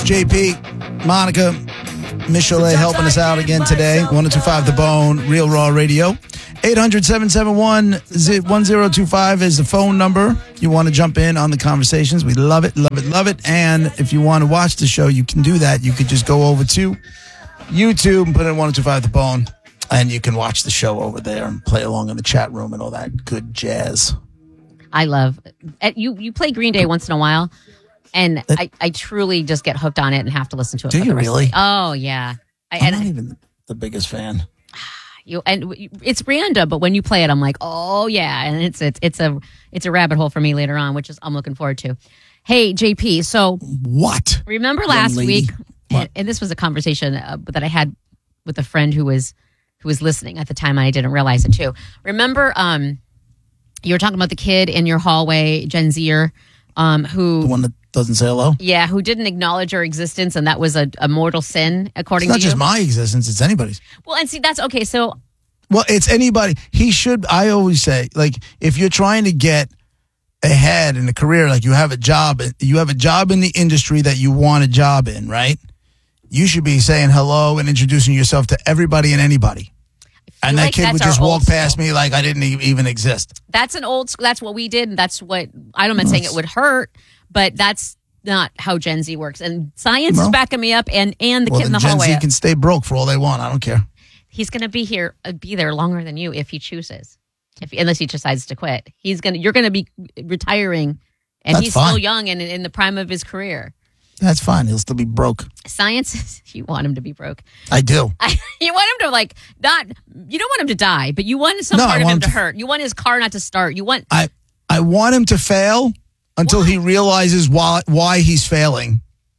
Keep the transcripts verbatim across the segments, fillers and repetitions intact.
J P, Monica, Michelet helping us out again today. one oh two five The Bone, Real Raw Radio. eight hundred, seven seven one, one oh two five is the phone number. You want to jump in on the conversations. We love it, love it, love it. And if you want to watch the show, you can do that. You could just go over to YouTube and put in one oh two five The Bone, and you can watch the show over there and play along in the chat room and all that good jazz. I love it. You, you play Green Day once in a while, and That, I, I truly just get hooked on it and have to listen to it. Do for you the rest really? Of the, oh, yeah. I, I'm and not even the biggest fan. You and it's random, but when you play it, I'm like, oh yeah, and it's it's it's a it's a rabbit hole for me later on, which is I'm looking forward to. Hey, J P, so what? Remember last lady? week, What? and, and this was a conversation uh, that I had with a friend who was who was listening at the time, and I didn't realize it too. Remember, um, you were talking about the kid in your hallway, Gen Zer, um, who The one that doesn't say hello? yeah, who didn't acknowledge her existence, and that was a, a mortal sin, according It's not to you. just my existence, it's anybody's. Well, and see, that's okay. So Well, it's anybody. He should, I always say, like, if you're trying to get ahead in a career, like you have a job, you have a job in the industry that you want a job in, right? You should be saying hello and introducing yourself to everybody and anybody. And that like kid that's would our just old walk past school. me like I didn't e- even exist. That's an old school. That's what we did, and that's what I'm not saying it would hurt, but that's not how Gen Z works. And science Well, is backing me up, and and the well, kid in then the Gen hallway. Z can stay broke for all they want. I don't care. He's going to be here, uh, be there longer than you if he chooses, if unless he decides to quit. He's gonna. You're going to be retiring, and That's he's fine. still young and in the prime of his career. That's fine. He'll still be broke. Science, is, you want him to be broke. I do. You want him to like not. You don't want him to die, but you want some No, part I of him want to him to- hurt. You want his car not to start. You want. I I want him to fail until Why? he realizes why why he's failing,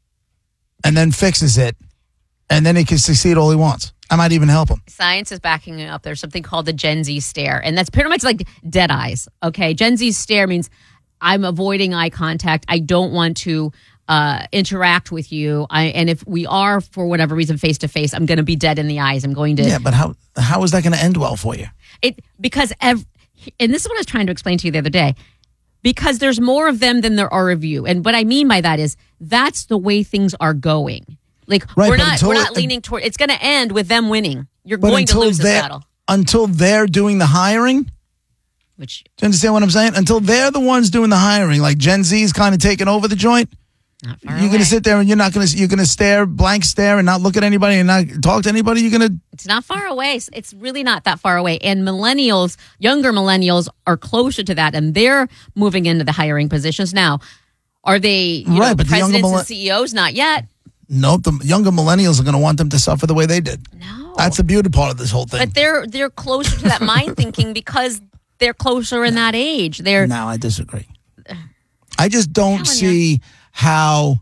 and then fixes it, and then he can succeed all he wants. I might even help him. Science is backing it up. There's something called the Gen Z stare, and that's pretty much like dead eyes. Okay, Gen Z stare means I'm avoiding eye contact. I don't want to uh, interact with you. I, and if we are, for whatever reason, face to face, I'm going to be dead in the eyes. I'm going to Yeah, but how how is that going to end well for you? it because ev- and this is what I was trying to explain to you the other day. Because there's more of them than there are of you, and what I mean by that is that's the way things are going. Like Right, we're but not until we're not it- leaning toward. It's going to end with them winning. You're But going to until lose this they're battle. until they're doing the hiring, do Which you understand what I'm saying? Until they're the ones doing the hiring, like Gen Z's kind of taking over the joint. not far You're away. going to sit there and you're not going to you're going to stare blank stare and not look at anybody and not talk to anybody. You're going to It's not far away. It's really not that far away. And millennials, younger millennials, are closer to that, and they're moving into the hiring positions now. Are they you Right, know, but the younger presidents millen- and C E Os? Not yet. nope. The younger millennials are going to want them to suffer the way they did. No, That's the beauty part of this whole thing. but they're they're closer to that mind thinking because they're closer in that age. They're No, I disagree. I just don't telling see how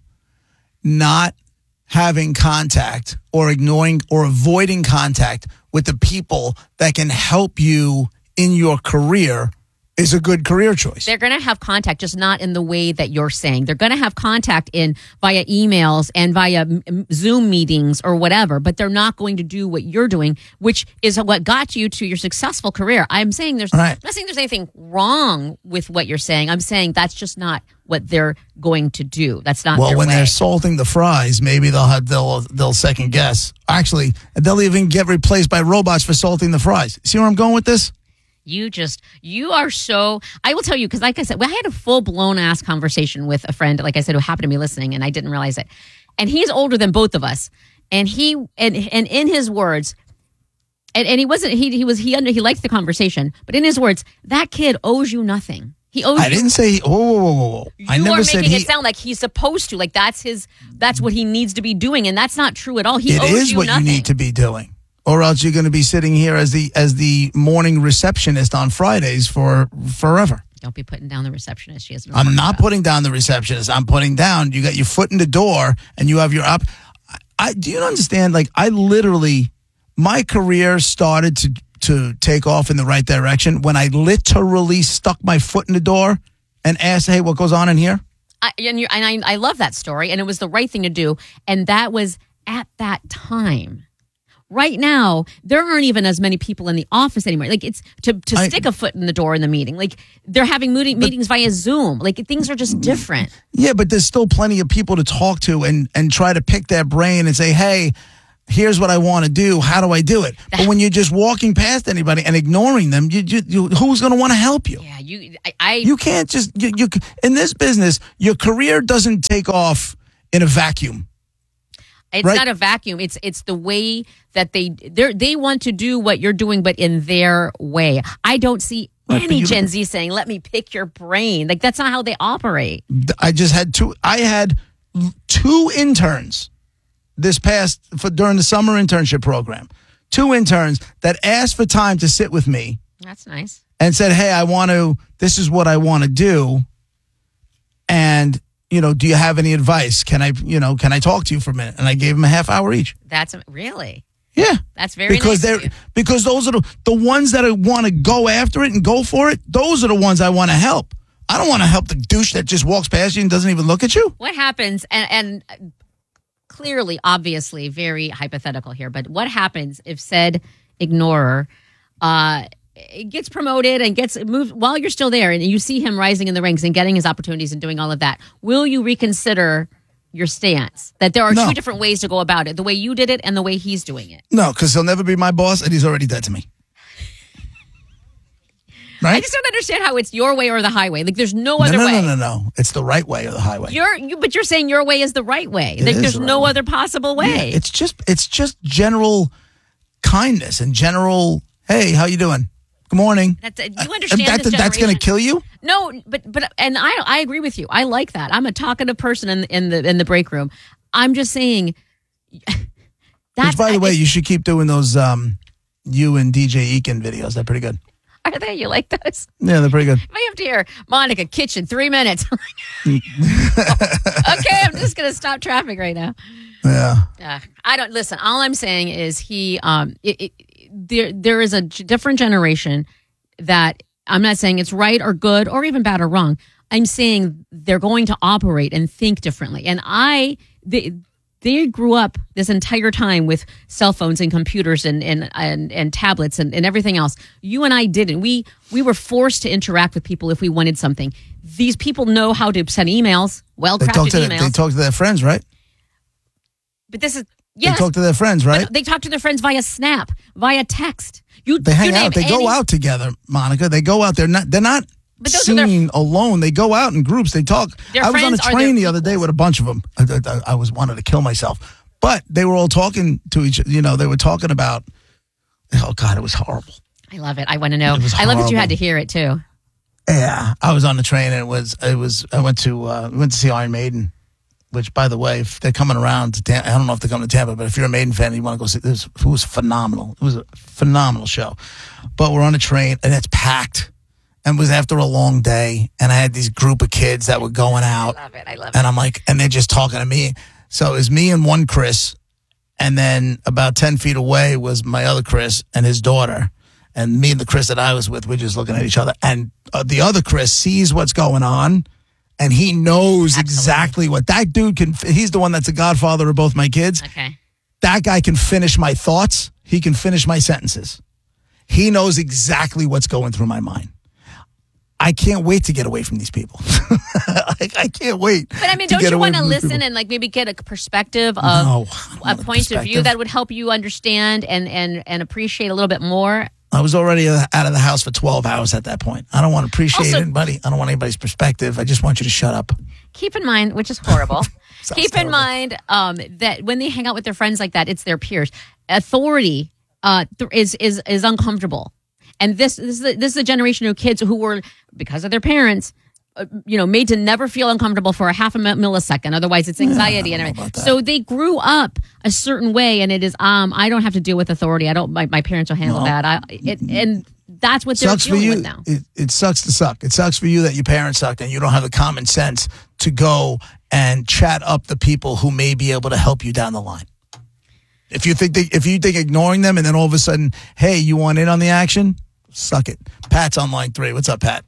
not having contact or ignoring or avoiding contact with the people that can help you in your career is a good career choice. they're going to have contact, just not in the way that you're saying. They're going to have contact in via emails and via m- Zoom meetings or whatever, but they're not going to do what you're doing, which is what got you to your successful career. I'm saying there's Right. I'm not saying there's anything wrong with what you're saying. I'm saying that's just not what they're going to do. That's not Well, their when way. they're salting the fries, maybe they'll have, they'll they'll second guess. Actually, they'll even get replaced by robots for salting the fries. See where I'm going with this? You just, you are so, I will tell you, because like I said, I had a full blown ass conversation with a friend, like I said, who happened to be listening, and I didn't realize it. And he's older than both of us. And he, and, and in his words, and, and he wasn't, he, he was, he under, he liked the conversation, but in his words, that kid owes you nothing. He owes I you. didn't say. Whoa, whoa, whoa, whoa, whoa! You I never are said making he. it sound like he's supposed to, like that's his, that's what he needs to be doing, and that's not true at all. He It owes is you what nothing. you need to be doing, or else you're going to be sitting here as the as the morning receptionist on Fridays for forever. Don't be putting down the receptionist. She has no I'm work not job. putting down the receptionist. I'm putting down. You got your foot in the door, and you have your up. I, I do you understand? Like I literally, my career started to to take off in the right direction when I literally stuck my foot in the door and asked, "Hey, what goes on in here?" I, and you and I, I love that story, and it was the right thing to do. And that was at that time. right now there aren't even as many people in the office anymore. Like it's to, to I- stick a foot in the door in the meeting. Like they're having meeting, meetings via Zoom. Like things are just different. Yeah, but there's still plenty of people to talk to and, and try to pick their brain and say, hey, here's what I want to do. How do I do it? But when you're just walking past anybody and ignoring them, you, you, you who's going to want to help you? Yeah, you. I. I You can't just you, you in this business. Your career doesn't take off in a vacuum. It's Right. not a vacuum. It's it's the way that they they they want to do what you're doing, but in their way. I don't see Right, but any you- Gen Z saying, "Let me pick your brain." Like that's not how they operate. I just had two. I had two interns this past for during the summer internship program. Two interns that asked for time to sit with me That's nice. and said, "Hey, I want to. This is what I want to do." And you know, do you have any advice? Can I, you know, can I talk to you for a minute? And I gave them a half hour each. That's really Yeah, that's very because nice they're of you. because those are the the ones that want to go after it and go for it. Those are the ones I want to help. I don't want to help the douche that just walks past you and doesn't even look at you. What happens, and, and clearly, obviously, very hypothetical here, but what happens if said ignorer uh, gets promoted and gets moved while you're still there and you see him rising in the ranks and getting his opportunities and doing all of that? Will you reconsider your stance that there are No. two different ways to go about it, the way you did it and the way he's doing it? No, because he'll never be my boss, and he's already dead to me. Right? I just don't understand how it's your way or the highway. Like there's no no, other no, way. no, no, no. It's the right way or the highway. You're, you, but you're saying your way is the right way. It Like is there's the right no way. other possible way. Yeah, it's just it's just general kindness and general. Hey, how you doing? Good morning. That's, you Uh, understand that, this that's going to generation? kill you. No, but but and I I agree with you. I like that. I'm a talkative person in in the in the break room. I'm just saying. That Which, by the way, you should keep doing those. Um, you and D J Eakin videos. They're pretty good. are they? You like those? Yeah, they're pretty good. If I have to hear Monica kitchen three minutes. Okay, I'm just gonna stop traffic right now. Yeah. Uh, I don't listen. All I'm saying is he. Um, it, it, there there is a g- different generation that I'm not saying it's right or good or even bad or wrong. I'm saying they're going to operate and think differently. And I they they grew up this entire time with cell phones and computers and and and, and tablets and, and everything else. You and I didn't. We we were forced to interact with people if we wanted something. These people know how to send emails, well They talk crafted to emails. they talk to their friends, right? but this is yes. They talk to their friends, right? They talk to their friends via Snap, via text. You They hang you name out. They any- go out together, Monica. They go out. They're not. They're not But those are their- seen alone. They go out in groups. They talk. Their I was on a friends are train their the other day equals. with a bunch of them. I, I, I was wanted to kill myself, but they were all talking to each. You know, they were talking about. Oh God, it was horrible. I love it. I want to know. It was I love that you had horrible. to hear it too. Yeah, I was on the train and it was. It was. I went to. Uh, went to see Iron Maiden. Which, by the way, if they're coming around to Tampa, I don't know if they're coming to Tampa, but if you're a Maiden fan and you want to go see this, it was phenomenal. It was a phenomenal show. But we're on a train and it's packed, and it was after a long day, and I had these group of kids that were going out, I love it. I love and it. I'm like, and they're just talking to me. So it was me and one Chris, and then about ten feet away was my other Chris and his daughter. And me and the Chris that I was with, we're just looking at each other. And uh, the other Chris sees what's going on. And he knows exactly what that dude can. He's the one that's the godfather of both my kids. Okay. That guy can finish my thoughts. He can finish my sentences. He knows exactly what's going through my mind. I can't wait to get away from these people. I, I can't wait. But I mean, to don't get you away want to from these listen people. and like maybe get a perspective of No, I don't a want a point of view perspective. that would help you understand and and and appreciate a little bit more? I was already uh, out of the house for twelve hours at that point. I don't want to appreciate Also- anybody. I don't want anybody's perspective. I just want you to shut up. Keep in mind, which is horrible. Sounds Keep in terrible. mind um, that when they hang out with their friends like that, it's their peers. Authority uh, th- is is is uncomfortable, and this this is a, this is a generation of kids who were, because of their parents, uh, you know, made to never feel uncomfortable for a half a mi- millisecond. Otherwise, it's anxiety and know everything. about that. So they grew up a certain way, and it is um I don't have to deal with authority. I don't. My, my parents will handle No. that. I it, and that's what they're Sucks for dealing you. with now. It, it sucks to suck. It sucks for you that your parents sucked and you don't have the common sense to go and chat up the people who may be able to help you down the line. If you think they, if you think ignoring them and then all of a sudden, hey, you want in on the action? Suck it. Pat's on line three. What's up, Pat?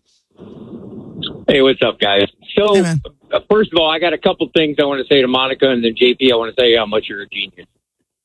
Hey, what's up, guys? So, Hey, man. uh, first of all, I got a couple things I want to say to Monica, and then J P, I want to say how much you're a genius.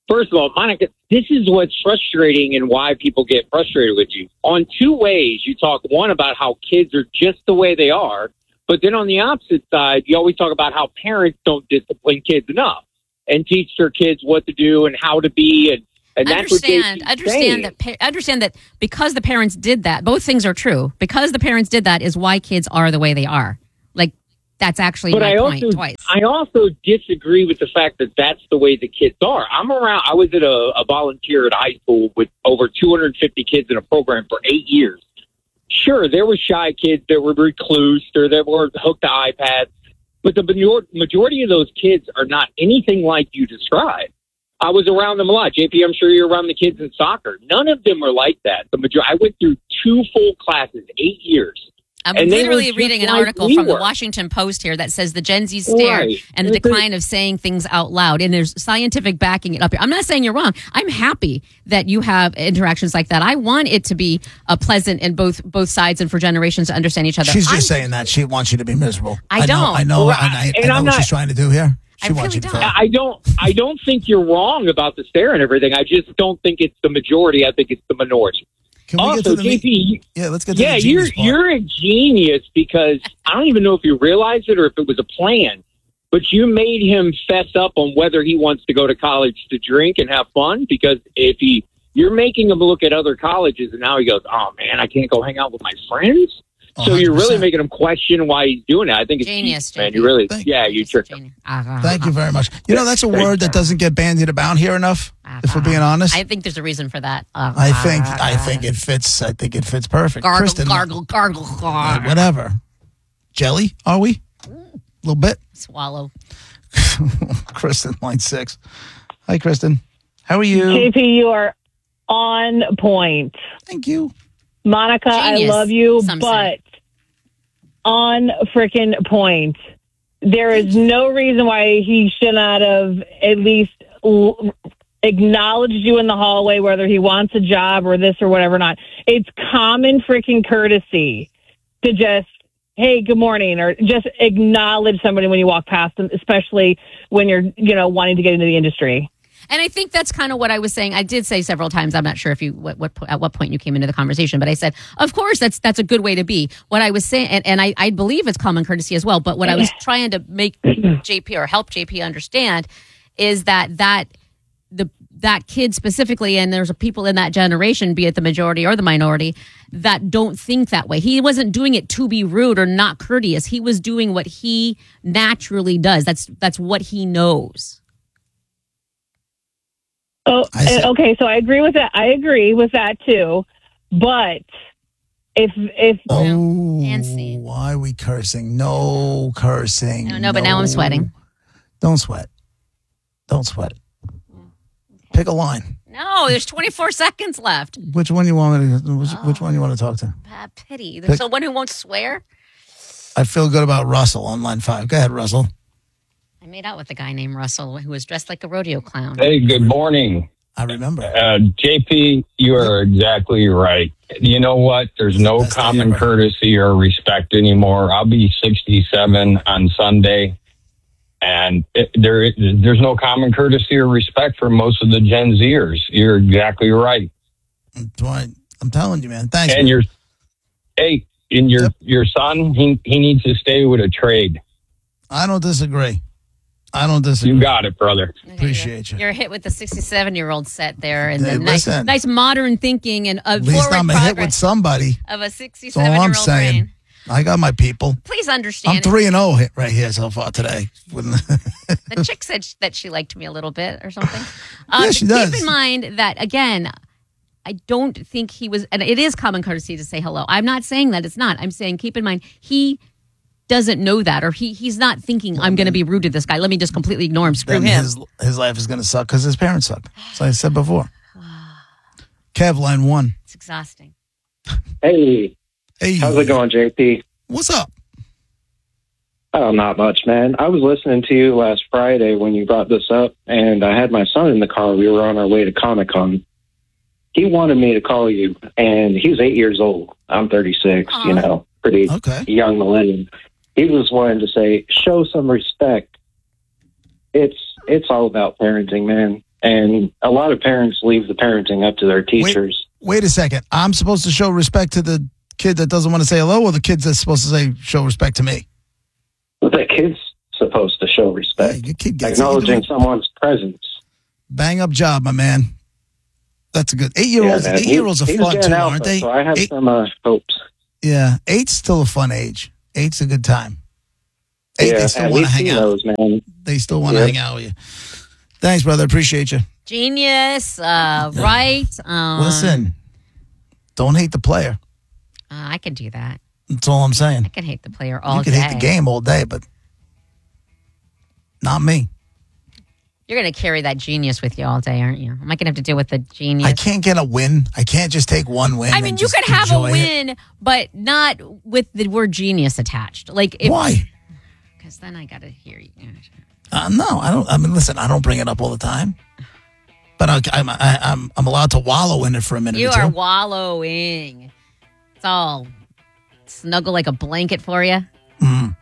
First of all, Monica, this is what's frustrating and why people get frustrated with you. On two ways, you talk, one, about how kids are just the way they are, but then on the opposite side, you always talk about how parents don't discipline kids enough and teach their kids what to do and how to be. And, and that's understand, what they understand saying. that, pa- understand that because the parents did that, both things are true. Because the parents did that is why kids are the way they are. Like, that's actually But my I point also, twice. I also disagree with the fact that that's the way the kids are. I'm around. I was at a, a volunteer at a high school with over two hundred fifty kids in a program for eight years. Sure, there were shy kids that were recluse or that were hooked to iPads, but the major- majority of those kids are not anything like you described. I was around them a lot. J P, I'm sure you're around the kids in soccer. None of them are like that. The major- I went through two full classes, eight years. I'm And they were literally just reading an like article we from the were. Washington Post here that says the Gen Z stare Right. and the It's a- decline of saying things out loud. And there's scientific backing it up here. I'm not saying you're wrong. I'm happy that you have interactions like that. I want it to be a pleasant in both both sides and for generations to understand each other. She's just I'm- saying that she wants you to be miserable. I know, don't. I know. Well, and I, and I know I'm what not- she's trying to do here. She I wants really you to don't. fail. I don't. I don't think you're wrong about the stare and everything. I just don't think it's the majority. I think it's the minority. Can we Also, get to the J meat? P, Yeah, let's get to yeah, the you're genius part. you're a genius because I don't even know if you realized it or if it was a plan, but you made him fess up on whether he wants to go to college to drink and have fun. Because if he, you're making him look at other colleges, and now he goes, "Oh man, I can't go hang out with my friends." So you're really one hundred percent. making him question why he's doing it. I think it's Genius, genius, man. J P. You really, Thank yeah, you tricked him. Genius. Uh-huh. Thank you very much. You know, that's a word that doesn't get bandied about here enough, if we're being honest. I think there's a reason for that. Uh, I think I think it fits. I think it fits perfect. gargle, Kristen, gargle, gargle, uh, gargle. whatever. Jelly? Are we? A little bit. Swallow. Kristen, line six. Hi, Kristen. How are you? J P, you are on point. Thank you. Monica, Genius, I love you, some but say. on freaking point. There is no reason why he should not have at least l- acknowledged you in the hallway, whether he wants a job or this or whatever not. It's common freaking courtesy to just, hey, good morning, or just acknowledge somebody when you walk past them, especially when you're, you know, wanting to get into the industry. And I think that's kind of what I was saying. I did say several times. I'm not sure if you what, what at what point you came into the conversation, but I said, of course, that's that's a good way to be. What I was saying, and, and I, I believe it's common courtesy as well. But what I was trying to make J P or help J P understand is that that the that kid specifically, and there's people in that generation, be it the majority or the minority, that don't think that way. He wasn't doing it to be rude or not courteous. He was doing what he naturally does. That's that's what he knows. Oh, I see. okay. So I agree with that. I agree with that too. But if if Oh, Nancy. why are we cursing? No cursing. No, no, but now I'm sweating. Don't sweat. Don't sweat. Pick a line. No, there's twenty-four seconds left. Which one you want me to? Which, which one you want to talk to? Ah, pity. There's Pick- someone who won't swear. I feel good about Russell on line five. Go ahead, Russell. I made out with a guy named Russell who was dressed like a rodeo clown. Hey, good morning. I remember. Uh, J P, you are exactly right. You know what? There's no Best day common ever. courtesy or respect anymore. I'll be sixty-seven on Sunday, and it, there, there's no common courtesy or respect for most of the Gen Zers. You're exactly right. Dwight, I'm telling you, man. Thanks. And man. your, hey, and your Yep. your son, he he needs to stay with a trade. I don't disagree. I don't disagree. You got it, brother. Okay, Appreciate you. you're, You're hit with the sixty-seven-year-old set there, and Hey, the nice, listen. nice modern thinking and a At least forward I'm a hit with progress somebody. of a That's all sixty-seven-year-old I'm saying. brain. I got my people. Please I'm understand. three and zero right here so far today. The chick said sh- that she liked me a little bit or something. Um, Yeah, she keep does. in mind that, again, I don't think he was, and it is common courtesy to say hello. I'm not saying that it's not. I'm saying keep in mind he doesn't know that, or he he's not thinking I'm going to be rude to this guy. Let me just completely ignore him. Screw then him. his his life is going to suck because his parents suck. As I said before. Kev, line one. It's exhausting. Hey, Hey, how's it going, J P? What's up? Oh, not much, man. I was listening to you last Friday when you brought this up, and I had my son in the car. We were on our way to Comic-Con. He wanted me to call you, and he was eight years old. I'm thirty-six, Aw. you know, pretty Okay. young millennium. He was wanting to say, show some respect. It's it's all about parenting, man. And a lot of parents leave the parenting up to their teachers. Wait, wait a second. I'm supposed to show respect to the kid that doesn't want to say hello, or the kid that's supposed to say show respect to me? Well, the kid's supposed to show respect. Yeah, your kid gets Acknowledging someone's presence. Bang up job, my man. That's a good eight-year-olds. Yeah, man. Eight-year-olds are He's fun Gen too, Alpha, aren't they? So I have Eight- some uh, hopes. Yeah, eight's still a fun age. Eight's a good time. Eight, yeah, they still at want to least hang he out. knows, man. They still want to Yep. hang out with you. Thanks, brother. Appreciate you. Genius, uh, right? Um, Listen, don't hate the player. uh, I can do that. That's all I'm saying. I can hate the player all You can day. hate the game all day, but not me. You're going to carry that genius with you all day, aren't you? Am I going to have to deal with the genius? I can't get a win. I can't just take one win. I and mean, you just could have a enjoy it. win, but not with the word genius attached. Like, if, Why? Because then I got to hear you. Uh, no, I don't. I mean, listen, I don't bring it up all the time, but I, I'm I, I'm I'm allowed to wallow in it for a minute You or two. are wallowing. It's all snuggle like a blanket for you. Mm.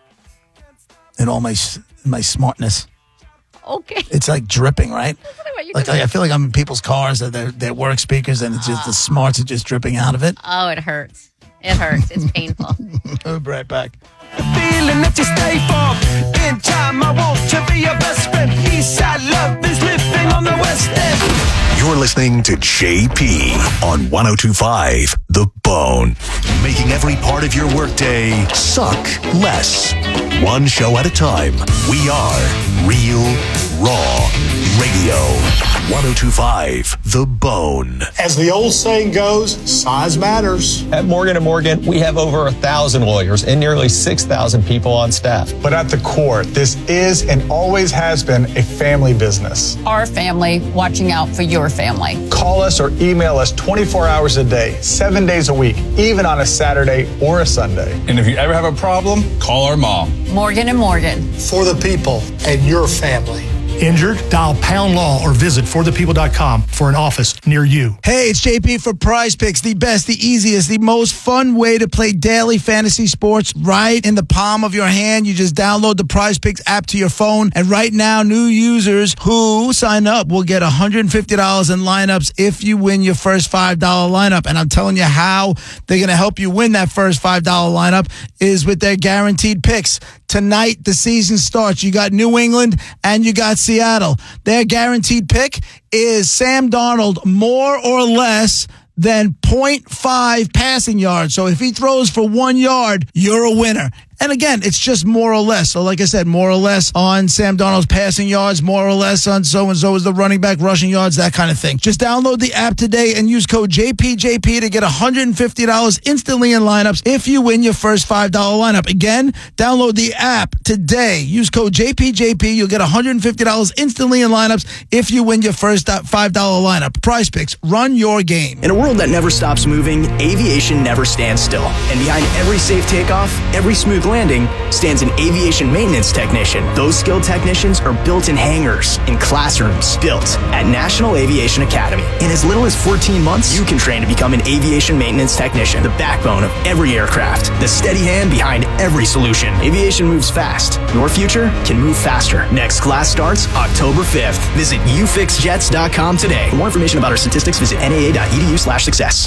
And all my s- my smartness. Okay. It's like dripping, right? You Like, can- I feel like I'm in people's cars, that they're, they're work speakers, and it's just the smarts are just dripping out of it. oh, it hurts. It hurts. It's painful. I'll be right back. Feeling that you stay for. In time, I want to be your best friend. Eastside love is living on the west end. You're listening to J P on one oh two point five The Bone. Making every part of your workday suck less. One show at a time. We are Real Raw Radio. one oh two point five The Bone. As the old saying goes, size matters. At Morgan and Morgan, we have over a thousand lawyers and nearly six thousand people on staff. But at the core, this is and always has been a family business. Our family watching out for your family. Call us or email us twenty-four hours a day, seven days a week, even on a Saturday or a Sunday. And if you ever have a problem, call our mom. Morgan and Morgan. For the people and your family. Injured? Dial pound law or visit for the people dot com for an office near you. Hey, it's J P for Prize Picks, the best, the easiest, the most fun way to play daily fantasy sports right in the palm of your hand. You just download the Prize Picks app to your phone, and right now, new users who sign up will get one hundred fifty dollars in lineups if you win your first five dollar lineup. And I'm telling you how they're going to help you win that first five dollar lineup is with their guaranteed picks. Tonight, the season starts. You got New England and you got Seattle. Their guaranteed pick is Sam Darnold more or less than point five passing yards. So if he throws for one yard, you're a winner. And again, it's just more or less. So like I said, more or less on Sam Darnold's passing yards, more or less on so-and-so is the running back rushing yards, that kind of thing. Just download the app today and use code J P J P to get one hundred fifty dollars instantly in lineups if you win your first five dollar lineup. Again, download the app today. Use code J P J P. You'll get one hundred fifty dollars instantly in lineups if you win your first five dollar lineup. Prize Picks, run your game. In a world that never stops moving, aviation never stands still. And behind every safe takeoff, every smooth landing, stands an aviation maintenance technician. Those skilled technicians are built in hangars, in classrooms, built at National Aviation Academy. In as little as fourteen months, you can train to become an aviation maintenance technician, the backbone of every aircraft, the steady hand behind every solution. Aviation moves fast. Your future can move faster. Next class starts October fifth. Visit u fix jets dot com today. For more information about our statistics, visit N A A dot E D U slash success.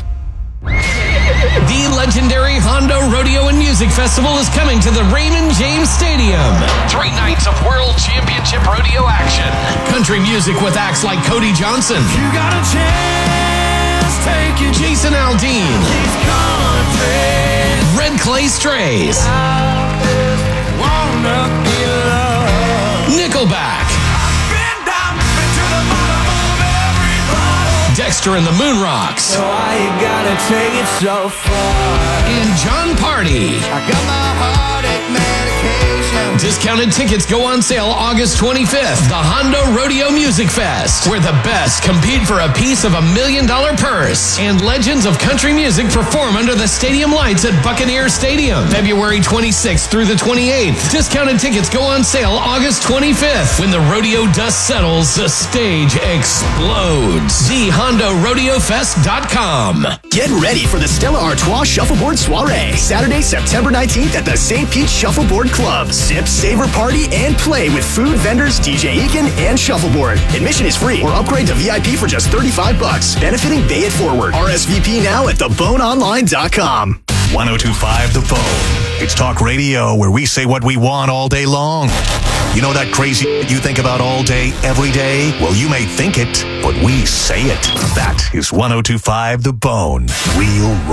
The legendary Honda Rodeo and Music Festival is coming to the Raymond James Stadium. Three nights of World Championship Rodeo action. Country music with acts like Cody Johnson. You got a chance, take it. Jason Aldean. These countries. Red Clay Strays. I just wanna be loved. Nickelback. Been down, been to the bottom of every bottle. Dexter and the Moon Rocks. So why you gotta take it so far? And John Party. I got my heartache medication. Discounted tickets go on sale August twenty-fifth. The Honda Rodeo Music Fest, where the best compete for a piece of a million dollar purse. And legends of country music perform under the stadium lights at Buccaneer Stadium, February twenty-sixth through the twenty-eighth. Discounted tickets go on sale August twenty-fifth. When the rodeo dust settles, the stage explodes. the honda rodeo fest dot com. Get ready for the Stella Artois Shuffleboard Soiree, Saturday, September nineteenth at the Saint Pete Shuffleboard Club. Sip, sip, savor, party, and play with food vendors D J Eakin and Shuffleboard. Admission is free or upgrade to V I P for just thirty-five bucks. Benefiting Bay It Forward. R S V P now at the bone online dot com. one oh two point five The Bone. It's talk radio where we say what we want all day long. You know that crazy shit you think about all day, every day? Well, you may think it, but we say it. That is one oh two point five The Bone. Real